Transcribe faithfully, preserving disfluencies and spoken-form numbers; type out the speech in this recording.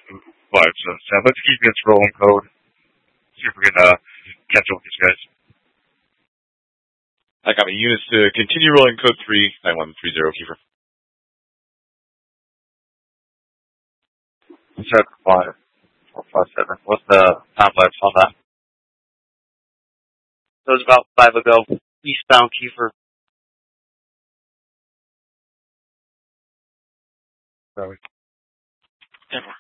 five seven seven. Let's keep this rolling code. See if we can uh, catch up with these guys. I got my units to continue rolling code three nine one three zero Kiefer. Seven five four five seven. What's the time lapse on that? It was about five ago. Eastbound Kiefer. Sorry. Denver.